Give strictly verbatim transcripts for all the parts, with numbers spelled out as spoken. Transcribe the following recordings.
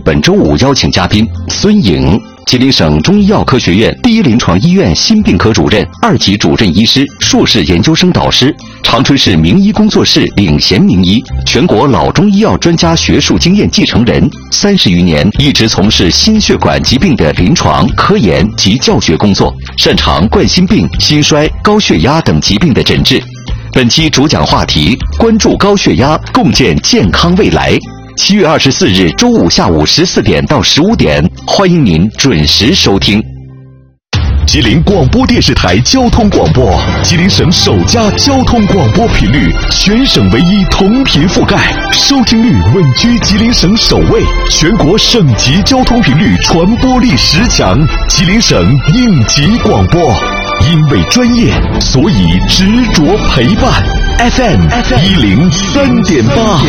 本周五邀请嘉宾孙颖，吉林省中医药科学院第一临床医院心病科主任、二级主任医师、硕士研究生导师，长春市名医工作室领衔名医，全国老中医药专家学术经验继承人，三十余年一直从事心血管疾病的临床、科研及教学工作，擅长冠心病、心衰、高血压等疾病的诊治。本期主讲话题：关注高血压，共建健康未来。七月二十四日周五下午十四点到十五点，欢迎您准时收听。 吉林广播电视台交通广播，吉林省首家交通广播频率，全省唯一同频覆盖，收听率稳居吉林省首位，全国省级交通频率传播力十强，吉林省应急广播。因为专业，所以执着陪伴。F M 一零三点八，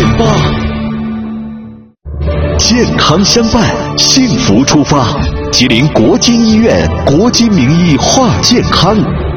健康相伴，幸福出发。吉林国金医院国金名医话健康。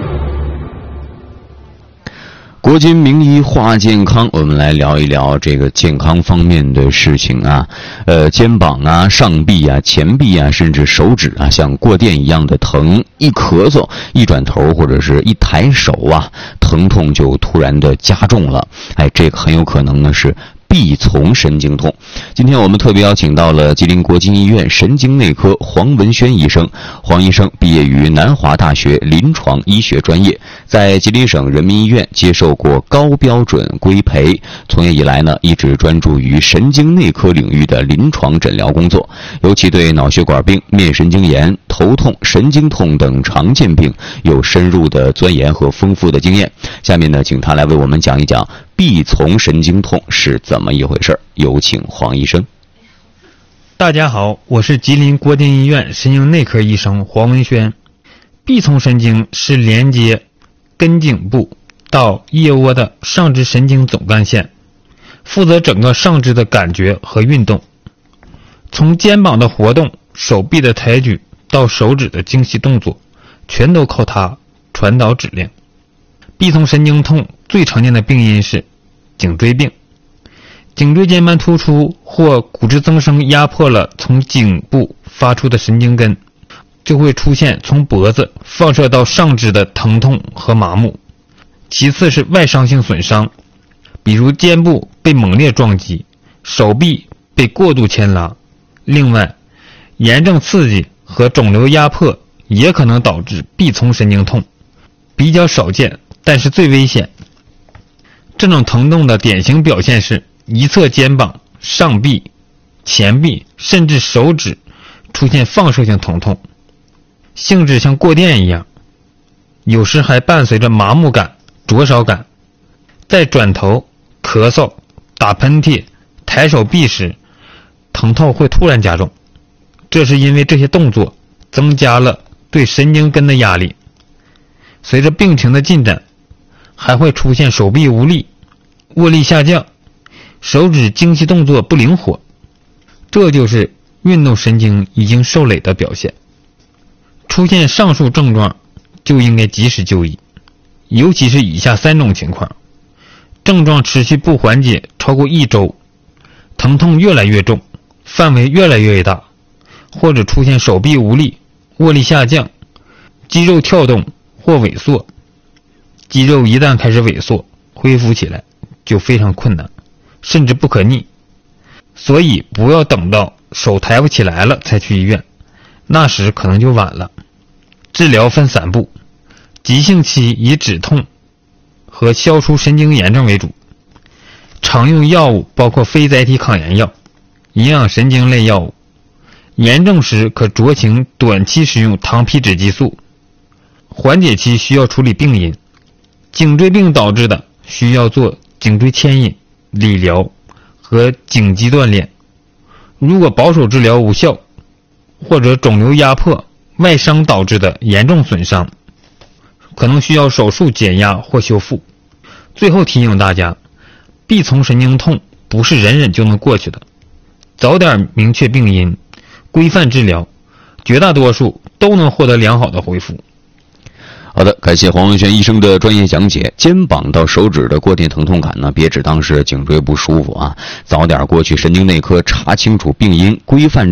国金名医话健康，我们来聊一聊这个健康方面的事情啊。呃，肩膀啊、上臂啊、前臂啊，甚至手指啊，像过电一样的疼，一咳嗽、一转头或者是一抬手啊，疼痛就突然的加重了。哎，这个很有可能呢是臂丛神经痛。今天我们特别邀请到了吉林国金医院神经内科黄文轩医生。黄医生毕业于南华大学临床医学专业，在吉林省人民医院接受过高标准规培，从业以来呢，一直专注于神经内科领域的临床诊疗工作，尤其对脑血管病、面神经炎、头痛、神经痛等常见病有深入的钻研和丰富的经验。下面呢，请他来为我们讲一讲臂丛神经痛是怎么一回事。有请黄医生。 大家好，我是吉林国金医院神经内科医生黄文轩。臂丛神经是连接根颈部到腋窝的上肢神经总干线，负责整个上肢的感觉和运动。从肩膀的活动、手臂的抬举到手指的精细动作，全都靠它传导指令。臂丛神经痛最常见的病因是颈椎病，颈椎间盘突出或骨质增生压迫了从颈部发出的神经根，就会出现从脖子放射到上肢的疼痛和麻木。其次是外伤性损伤，比如肩部被猛烈撞击，手臂被过度牵拉。另外，炎症刺激和肿瘤压迫也可能导致臂丛神经痛，比较少见，但是最危险。这种疼痛的典型表现是一侧肩膀、上臂、前臂甚至手指出现放射性疼痛，性质像过电一样，有时还伴随着麻木感、灼烧感。在转头、咳嗽、打喷嚏、抬手臂时，疼痛会突然加重，这是因为这些动作增加了对神经根的压力。随着病情的进展，还会出现手臂无力、握力下降、手指精细动作不灵活，这就是运动神经已经受累的表现。出现上述症状就应该及时就医，尤其是以下三种情况：症状持续不缓解超过一周，疼痛越来越重，范围越来越大，或者出现手臂无力、握力下降、肌肉跳动或萎缩。肌肉一旦开始萎缩，恢复起来就非常困难，甚至不可逆。所以不要等到手抬不起来了才去医院，那时可能就晚了。治疗分三步，急性期以止痛和消除神经炎症为主，常用药物包括非甾体抗炎药、营养神经类药物，严重时可酌情短期使用糖皮质激素，缓解期需要处理病因。颈椎病导致的需要做颈椎牵引、理疗和颈肌锻炼。如果保守治疗无效，或者肿瘤压迫、外伤导致的严重损伤，可能需要手术减压或修复。最后提醒大家，臂丛神经痛不是忍忍就能过去的，早点明确病因，规范治疗，绝大多数都能获得良好的恢复。 好的，感谢黄文轩医生的专业讲解。肩膀到手指的过电疼痛感呢，别只当是颈椎不舒服啊，早点过去神经内科查清楚病因，规范